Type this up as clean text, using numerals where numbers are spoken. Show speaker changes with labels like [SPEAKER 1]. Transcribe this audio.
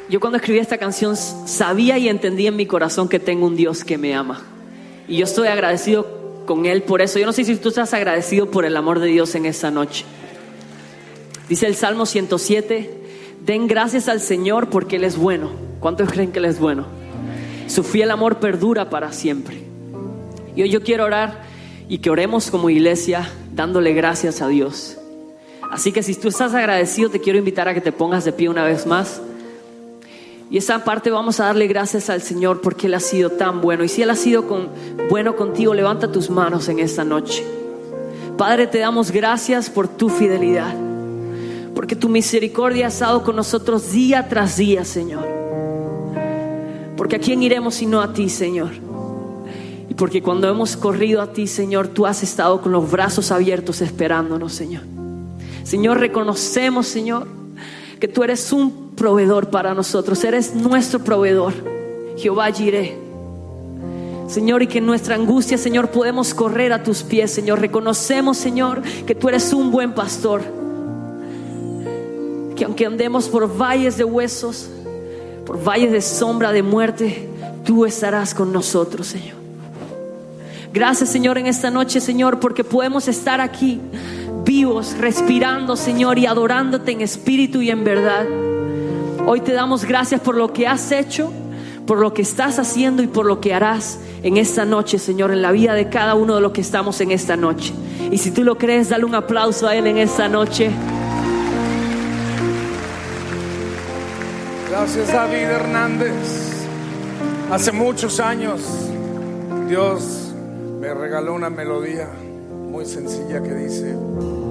[SPEAKER 1] Yo cuando escribí esta canción sabía y entendí en mi corazón que tengo un Dios que me ama. Y yo estoy agradecido con Él por eso. Yo no sé si tú estás agradecido por el amor de Dios en esta noche. Dice el Salmo 107, den gracias al Señor porque Él es bueno. ¿Cuántos creen que Él es bueno? Su fiel amor perdura para siempre. Y hoy yo quiero orar y que oremos como iglesia dándole gracias a Dios. Así que si tú estás agradecido, te quiero invitar a que te pongas de pie una vez más. Y esa parte vamos a darle gracias al Señor porque Él ha sido tan bueno. Y si Él ha sido bueno contigo, levanta tus manos en esta noche. Padre, te damos gracias por tu fidelidad, porque tu misericordia ha estado con nosotros día tras día, Señor. Porque ¿a quién iremos sino a ti, Señor? Y porque cuando hemos corrido a ti, Señor, tú has estado con los brazos abiertos esperándonos, Señor. Señor, reconocemos, Señor, que tú eres un proveedor para nosotros. Eres nuestro proveedor, Jehová Jireh, Señor, y que en nuestra angustia, Señor, podemos correr a tus pies, Señor. Reconocemos, Señor, que tú eres un buen pastor, que aunque andemos por valles de huesos, por valles de sombra de muerte, tú estarás con nosotros, Señor. Gracias, Señor, en esta noche, Señor, porque podemos estar aquí vivos, respirando, Señor, y adorándote en espíritu y en verdad. Hoy te damos gracias por lo que has hecho, por lo que estás haciendo y por lo que harás en esta noche, Señor, en la vida de cada uno de los que estamos en esta noche. Y si tú lo crees, dale un aplauso a Él en esta noche.
[SPEAKER 2] Gracias, David Hernández. Hace muchos años Dios me regaló una melodía muy sencilla que dice: